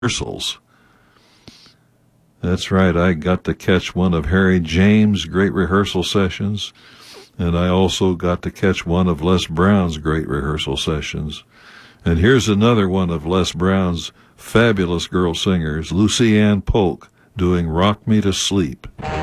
rehearsals. That's right, I got to catch one of Harry James' great rehearsal sessions, and I also got to catch one of Les Brown's great rehearsal sessions. And here's another one of Les Brown's fabulous girl singers, Lucy Ann Polk, doing Rock Me to Sleep.